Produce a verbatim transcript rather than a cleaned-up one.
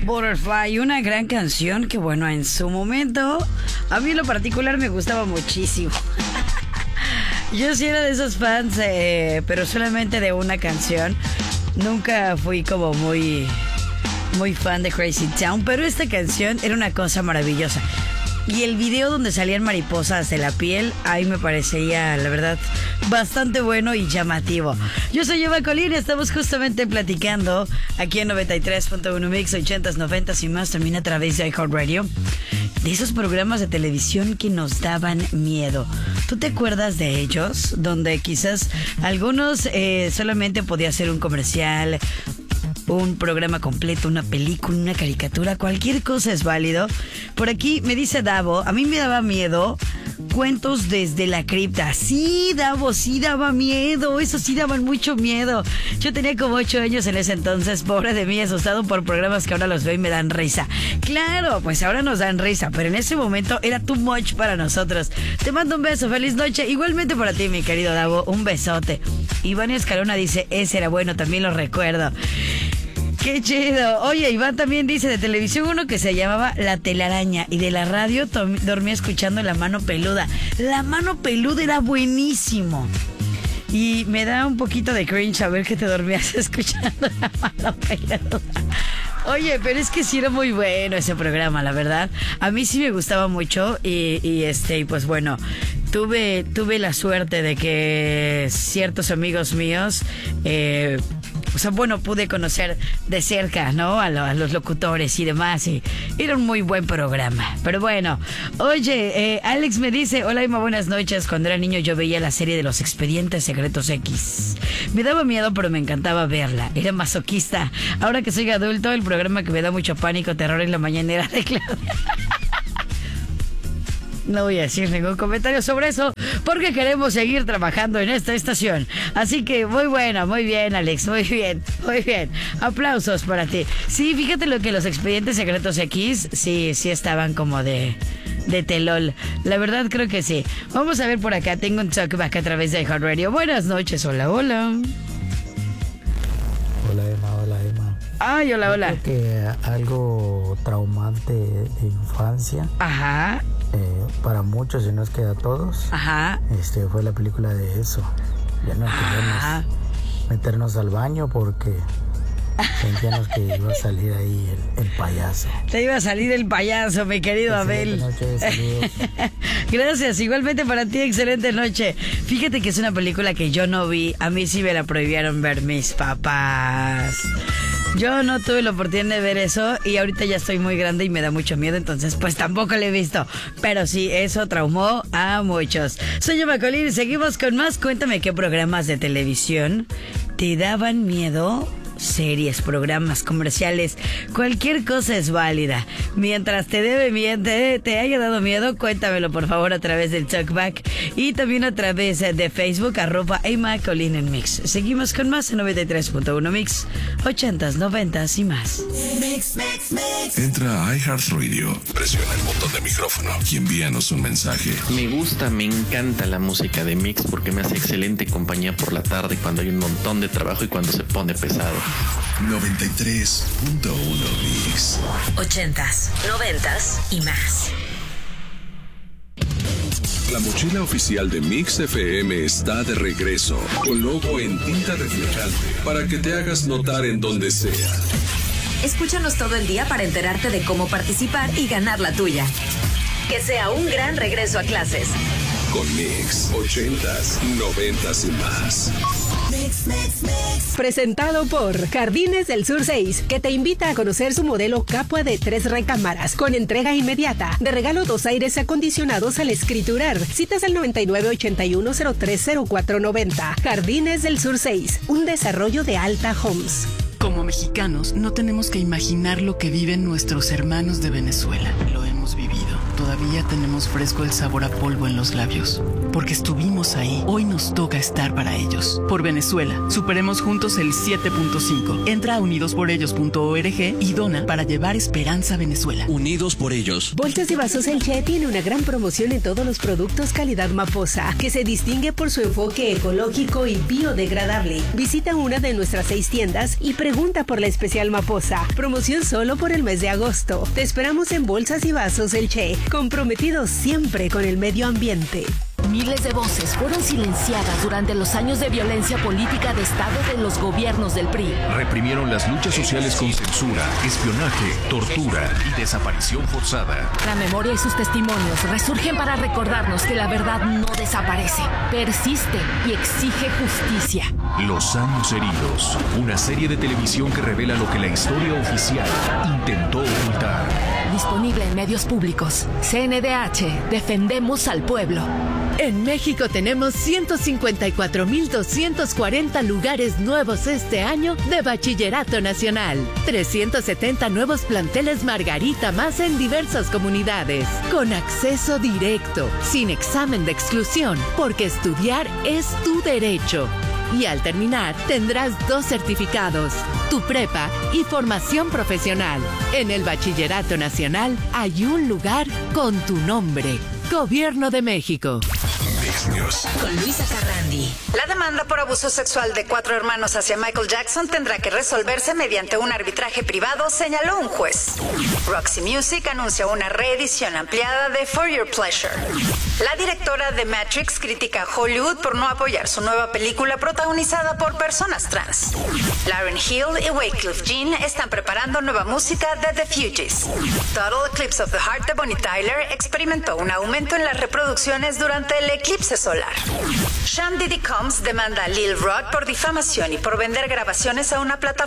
Butterfly, una gran canción que, bueno, en su momento, a mí en lo particular me gustaba muchísimo. Yo sí era de esos fans, eh, pero solamente de una canción. Nunca fui como muy, muy fan de Crazy Town, pero esta canción era una cosa maravillosa. Y el video donde salían mariposas de la piel, ahí me parecía, la verdad, bastante bueno y llamativo. Yo soy Eva Colín y estamos justamente platicando aquí en noventa y tres punto uno Mix, ochentas, noventas y más, también a través de iHeartRadio, de esos programas de televisión que nos daban miedo. ¿Tú te acuerdas de ellos? Donde quizás algunos eh, solamente podía ser un comercial, un programa completo, una película, una caricatura, cualquier cosa es válido. Por aquí me dice Davo, a mí me daba miedo Cuentos desde la cripta. Sí, Davo, sí daba miedo, eso sí daban mucho miedo. Yo tenía como ocho años en ese entonces, pobre de mí, asustado por programas que ahora los veo y me dan risa. Claro, pues ahora nos dan risa, pero en ese momento era too much para nosotros. Te mando un beso, feliz noche, igualmente para ti, mi querido Davo, un besote. Iván Escalona dice, ese era bueno, también lo recuerdo. ¡Qué chido! Oye, Iván también dice de televisión uno que se llamaba La Telaraña y de la radio to- dormía escuchando La Mano Peluda. La Mano Peluda era buenísimo. Y me da un poquito de cringe a ver que te dormías escuchando La Mano Peluda. Oye, pero es que sí era muy bueno ese programa, la verdad. A mí sí me gustaba mucho y, y este, y pues bueno, tuve, tuve la suerte de que ciertos amigos míos, eh, o sea, bueno, pude conocer de cerca, ¿no? A, lo, a los locutores y demás. Y era un muy buen programa. Pero bueno, oye, eh, Alex me dice, hola Emma, buenas noches. Cuando era niño yo veía la serie de los Expedientes Secretos X. Me daba miedo, pero me encantaba verla. Era masoquista. Ahora que soy adulto, el programa que me da mucho pánico, terror en la mañanera de Claudia. No voy a decir ningún comentario sobre eso porque queremos seguir trabajando en esta estación. Así que muy buena, muy bien, Alex, muy bien, muy bien. Aplausos para ti. Sí, fíjate lo que los Expedientes Secretos X, sí, sí estaban como de, de telol. La verdad creo que sí. Vamos a ver por acá, tengo un talkback a través de iHeartRadio. Buenas noches, hola, hola. Hola Emma, hola Emma. Ay, hola, Yo hola. Creo que algo traumante de infancia. Ajá. Eh, para muchos, y no es que a todos, Ajá. este, fue la película de Eso. Ya no Ah. queríamos meternos al baño porque sentíamos que iba a salir ahí el, el payaso. Te iba a salir el payaso, mi querido Abel. Noche, saludos. Gracias, igualmente para ti, excelente noche. Fíjate que es una película que yo no vi. A mí sí me la prohibieron ver mis papás. Yo no tuve la oportunidad de ver eso y ahorita ya estoy muy grande y me da mucho miedo, entonces pues tampoco lo he visto. Pero sí, eso traumó a muchos. Soy Emma Colín y seguimos con más. Cuéntame qué programas de televisión te daban miedo. Series, programas, comerciales, cualquier cosa es válida. Mientras te debe miedo, te, te haya dado miedo, cuéntamelo por favor a través del talkback y también a través de Facebook, arroba Emma Colín en Mix. Seguimos con más en noventa y tres punto uno Mix, ochentas, noventas y más. Mix, mix, mix. Entra a iHeartRadio, presiona el botón de micrófono y envíanos un mensaje. Me gusta, me encanta la música de Mix porque me hace excelente compañía por la tarde cuando hay un montón de trabajo y cuando se pone pesado. noventa y tres punto uno Mix. Ochentas, noventas y más. La mochila oficial de Mix F M está de regreso, con logo en tinta reflejante, para que te hagas notar en donde sea. Escúchanos todo el día para enterarte de cómo participar y ganar la tuya. Que sea un gran regreso a clases. Con Mix, ochentas, noventas y más. Mix, mix, mix. Presentado por Jardines del Sur seis, que te invita a conocer su modelo Capua de tres recámaras, con entrega inmediata. De regalo dos aires acondicionados al escriturar. Citas al noventa y nueve, ochenta y uno, cero tres, cero cuatro noventa. Jardines del Sur seis, un desarrollo de Alta Homes. Como mexicanos, no tenemos que imaginar lo que viven nuestros hermanos de Venezuela. Lo hemos vivido. todavía tenemos fresco el sabor a polvo en los labios. Porque estuvimos ahí, hoy nos toca estar para ellos. Por Venezuela, superemos juntos el siete punto cinco. Entra a unidos por ellos punto org y dona para llevar esperanza a Venezuela. Unidos por ellos. Bolsas y Vasos El Che tiene una gran promoción en todos los productos calidad Maposa, que se distingue por su enfoque ecológico y biodegradable. Visita una de nuestras seis tiendas y pregunta por la especial Maposa. Promoción solo por el mes de agosto. Te esperamos en Bolsas y Vasos El Che, comprometidos siempre con el medio ambiente. Miles de voces fueron silenciadas durante los años de violencia política de Estado de los gobiernos del P R I. Reprimieron las luchas sociales con censura, espionaje, tortura y desaparición forzada. La memoria y sus testimonios resurgen para recordarnos que la verdad no desaparece, persiste y exige justicia. Los años heridos, una serie de televisión que revela lo que la historia oficial intentó ocultar. Disponible en medios públicos. C N D H, defendemos al pueblo. En México tenemos ciento cincuenta y cuatro mil doscientos cuarenta lugares nuevos este año de Bachillerato Nacional. trescientos setenta nuevos planteles Margarita más en diversas comunidades. Con acceso directo, sin examen de exclusión, porque estudiar es tu derecho. Y al terminar, tendrás dos certificados, tu prepa y formación profesional. En el Bachillerato Nacional hay un lugar con tu nombre. Gobierno de México. Con Luisa Carrandi. La demanda por abuso sexual de cuatro hermanos hacia Michael Jackson tendrá que resolverse mediante un arbitraje privado, señaló un juez. Roxy Music anuncia una reedición ampliada de For Your Pleasure. La directora de Matrix critica a Hollywood por no apoyar su nueva película protagonizada por personas trans. Lauryn Hill y Wyclef Jean están preparando nueva música de The Fugees. Total Eclipse of the Heart de Bonnie Tyler experimentó un aumento en las reproducciones durante el eclipse solar. Sean Diddy Combs demanda a Lil Rod por difamación y por vender grabaciones a una plataforma